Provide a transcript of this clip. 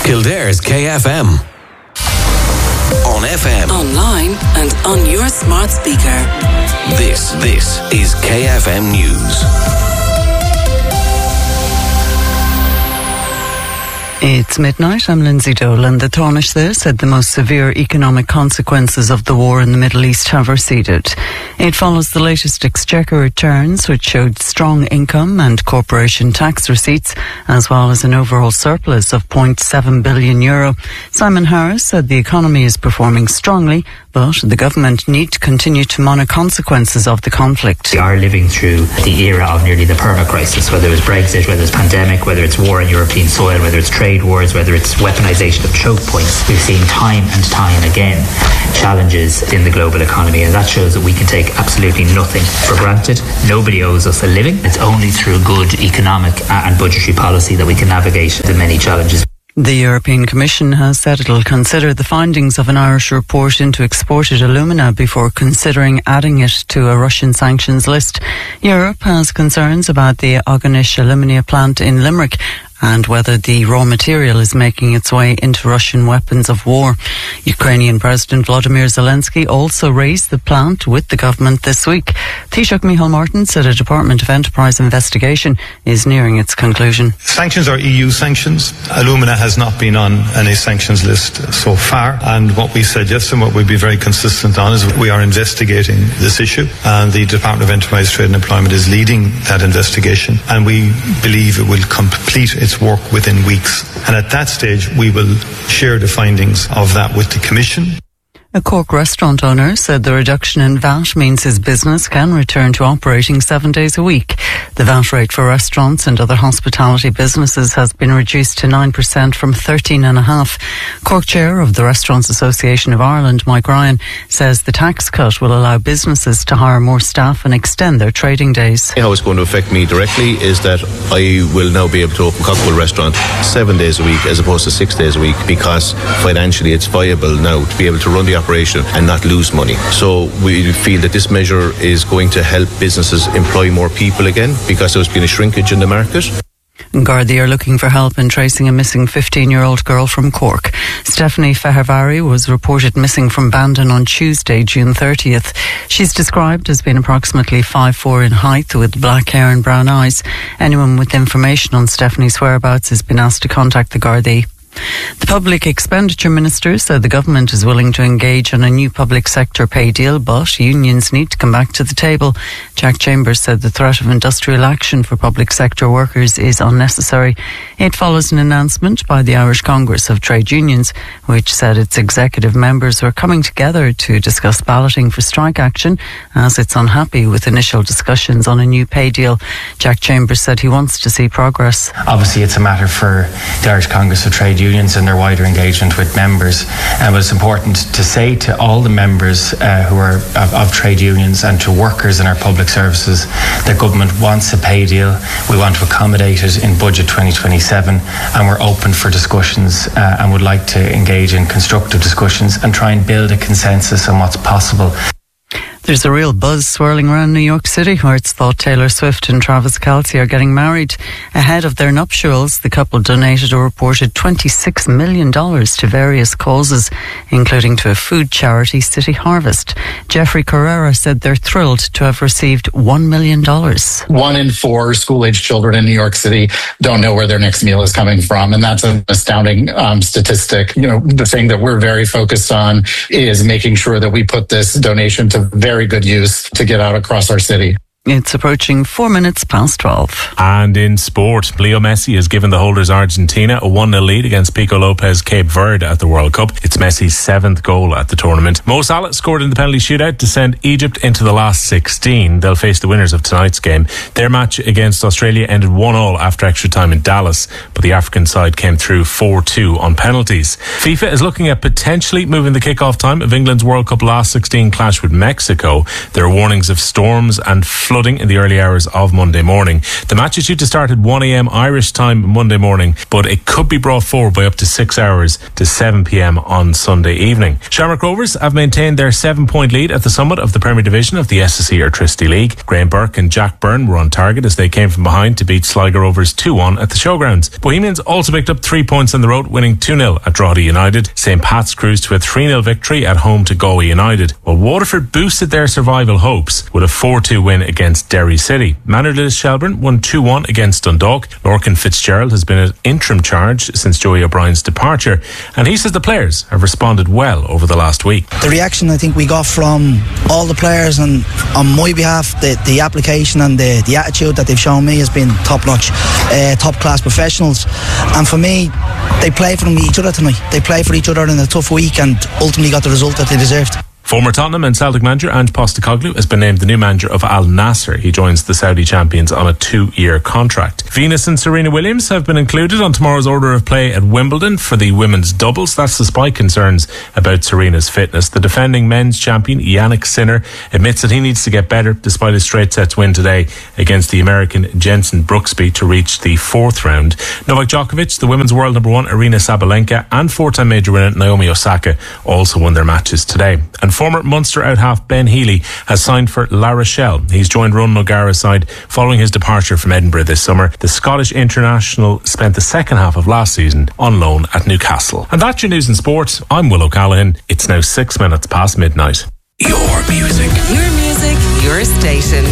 Kildare's KFM. On FM. Online and on your smart speaker. This is KFM News. It's midnight. I'm Lindsay Dolan. The Taoiseach there said the most severe economic consequences of the war in the Middle East have receded. It follows the latest Exchequer returns, which showed strong income and corporation tax receipts, as well as an overall surplus of €0.7 billion. Simon Harris said the economy is performing strongly, but the government need to continue to monitor consequences of the conflict. We are living through the era of nearly the perma-crisis, whether it's Brexit, whether it's pandemic, whether it's war on European soil, whether it's trade wars, whether it's weaponisation of choke points. We've seen time and time again challenges in the global economy, and that shows that we can take absolutely nothing for granted. Nobody owes us a living. It's only through good economic and budgetary policy that we can navigate the many challenges. The European Commission has said it will consider the findings of an Irish report into exported alumina before considering adding it to a Russian sanctions list. Europe has concerns about the Ogonish alumina plant in Limerick and whether the raw material is making its way into Russian weapons of war. Ukrainian President Volodymyr Zelensky also raised the plant with the government this week. Taoiseach Micheál Martin said a Department of Enterprise investigation is nearing its conclusion. Sanctions are EU sanctions. Alumina has not been on any sanctions list so far, and what we said yesterday, what we'll be very consistent on, is we are investigating this issue, and the Department of Enterprise, Trade and Employment is leading that investigation, and we believe it will complete its work within weeks. And at that stage, we will share the findings of that with the Commission. A Cork restaurant owner said the reduction in VAT means his business can return to operating 7 days a week. The VAT rate for restaurants and other hospitality businesses has been reduced to 9% from 13.5%. Cork Chair of the Restaurants Association of Ireland, Mike Ryan, says the tax cut will allow businesses to hire more staff and extend their trading days. How it's going to affect me directly is that I will now be able to open Cockbull Restaurant 7 days a week as opposed to 6 days a week, because financially it's viable now to be able to run the operation and not lose money. So we feel that this measure is going to help businesses employ more people again, because there's been a shrinkage in the market. Gardaí are looking for help in tracing a missing 15-year-old girl from Cork. Stephanie Fehervari was reported missing from Bandon on Tuesday, June 30th. She's described as being approximately 5'4" in height with black hair and brown eyes. Anyone with information on Stephanie's whereabouts has been asked to contact the Gardaí. The Public Expenditure Minister said the government is willing to engage on a new public sector pay deal, but unions need to come back to the table. Jack Chambers said the threat of industrial action for public sector workers is unnecessary. It follows an announcement by the Irish Congress of Trade Unions, which said its executive members were coming together to discuss balloting for strike action, as it's unhappy with initial discussions on a new pay deal. Jack Chambers said he wants to see progress. Obviously, it's a matter for the Irish Congress of Trade Unions and their wider engagement with members, but it's important to say to all the members who are of trade unions and to workers in our public services that government wants a pay deal. We want to accommodate it in budget 2027, and we're open for discussions and would like to engage in constructive discussions and try and build a consensus on what's possible. There's a real buzz swirling around New York City, where it's thought Taylor Swift and Travis Kelce are getting married. Ahead of their nuptials, the couple donated a reported $26 million to various causes, including to a food charity, City Harvest. Jeffrey Carrera said they're thrilled to have received $1 million. 1 in 4 school-aged children in New York City don't know where their next meal is coming from, and that's an astounding statistic. You know, the thing that we're very focused on is making sure that we put this donation to very good use to get out across our city. It's approaching 4 minutes past 12. And in sport, Leo Messi has given the holders Argentina a 1-0 lead against Pico Lopez Cape Verde at the World Cup. It's Messi's 7th goal at the tournament. Mo Salah scored in the penalty shootout to send Egypt into the last 16. They'll face the winners of tonight's game. Their match against Australia ended 1-1 after extra time in Dallas, but the African side came through 4-2 on penalties. FIFA is looking at potentially moving the kick-off time of England's World Cup last 16 clash with Mexico. There are warnings of storms and flooding flooding in the early hours of Monday morning. The match is due to start at 1 a.m. Irish time Monday morning, but it could be brought forward by up to 6 hours to 7 p.m. on Sunday evening. Shamrock Rovers have maintained their 7-point lead at the summit of the Premier Division of the SSE Airtricity League. Graham Burke and Jack Byrne were on target as they came from behind to beat Sligo Rovers 2-1 at the Showgrounds. Bohemians also picked up 3 points on the road, winning 2-0 at Drogheda United. St. Pat's cruised to a 3-0 victory at home to Galway United, while Waterford boosted their survival hopes with a 4-2 win against Derry City. Manorlis Shelburne won 2-1 against Dundalk. Lorcan Fitzgerald has been in interim charge since Joey O'Brien's departure, and he says the players have responded well over the last week. The reaction I think we got from all the players and on my behalf, the application and the attitude that they've shown me has been top notch, top class professionals. And for me, they play for each other tonight. They play for each other in a tough week and ultimately got the result that they deserved. Former Tottenham and Celtic manager Ange Postecoglou has been named the new manager of Al Nassr. He joins the Saudi champions on a 2-year contract. Venus and Serena Williams have been included on tomorrow's order of play at Wimbledon for the women's doubles. That's despite concerns about Serena's fitness. The defending men's champion Yannick Sinner admits that he needs to get better despite his straight sets win today against the American Jensen Brooksby to reach the 4th round. Novak Djokovic, the women's world number 1 Aryna Sabalenka and 4-time major winner Naomi Osaka also won their matches today. And former Munster out-half Ben Healy has signed for La Rochelle. He's joined Ronan O'Gara's side following his departure from Edinburgh this summer. The Scottish international spent the second half of last season on loan at Newcastle. And that's your news and sport. I'm Will O'Callaghan. It's now 6 minutes past midnight. Your music. Your music, your station.